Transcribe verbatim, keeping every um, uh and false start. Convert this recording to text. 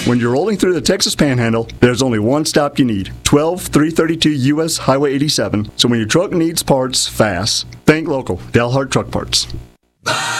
When you're rolling through the Texas Panhandle, there's only one stop you need, twelve three thirty-two U S Highway eighty-seven. So when your truck needs parts fast, think local, Dalhart Truck Parts.